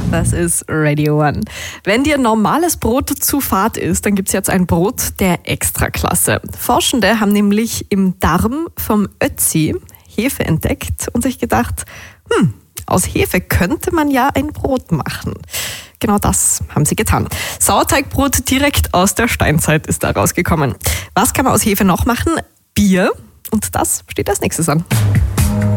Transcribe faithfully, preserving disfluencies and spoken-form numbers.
Das ist Radio One. Wenn dir normales Brot zu fad ist, dann gibt's jetzt ein Brot der Extraklasse. Forschende haben nämlich im Darm vom Ötzi Hefe entdeckt und sich gedacht, hm, aus Hefe könnte man ja ein Brot machen. Genau das haben sie getan. Sauerteigbrot direkt aus der Steinzeit ist da rausgekommen. Was kann man aus Hefe noch machen? Bier. Und das steht als nächstes an.